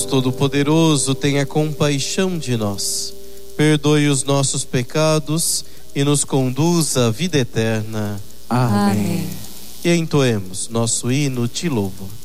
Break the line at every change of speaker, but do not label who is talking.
Todo-Poderoso, tenha compaixão de nós, perdoe os nossos pecados e nos conduza à vida eterna.
Amém.
E entoemos nosso hino Te Louvo.